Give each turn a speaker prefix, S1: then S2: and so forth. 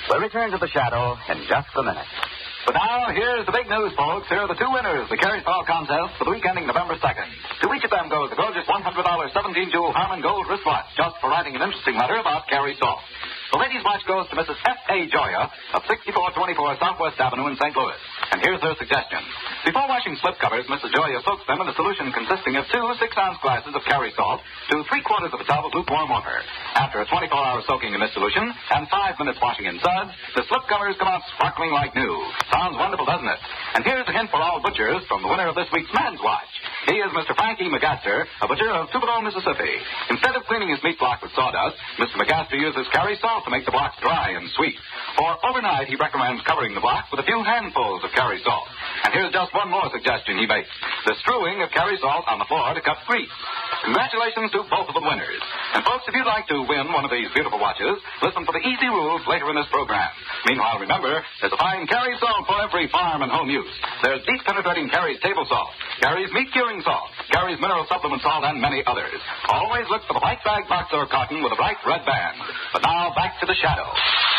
S1: We'll return to the shadow in just a minute.
S2: But now, here's the big news, folks. Here are the two winners, the Carrie Fall contest for the week ending November 2nd. To each of them goes the gorgeous $100 17-jewel Harman Gold wristwatch, just for writing an interesting letter about Carrie Salt. The ladies' watch goes to Mrs. F.A. Joya of 6424 Southwest Avenue in St. Louis. And here's her suggestion. Before washing slipcovers, Mrs. Joya soaks them in a solution consisting of 2 6-ounce glasses of Carrie Salt to 3/4 of a tub of lukewarm water. After a 24-hour soaking in this solution and 5 minutes washing in suds, the slipcovers come out sparkling like new. Sounds wonderful, doesn't it? And here's a hint for all butchers from the winner of this week's Man's Watch. He is Mr. Frankie McGaster, a butcher of Tupelo, Mississippi. Instead of cleaning his meat block with sawdust, Mr. McGaster uses Carrie Salt to make the blocks dry and sweet. For overnight, he recommends covering the block with a few handfuls of Carrie Salt. And here's just one more suggestion he makes. The strewing of Carrie Salt on the floor to cut grease. Congratulations to both of the winners. And folks, if you'd like to win one of these beautiful watches, listen for the easy rules later in this program. Meanwhile, remember, there's a fine Carrie Salt for every farm and home use. There's deep penetrating Carrie's table salt, Carrie's meat curing salt, Carrie's mineral supplement salt, and many others. Always look for the white bag box or cotton with a bright red band. But now, back to the shadow.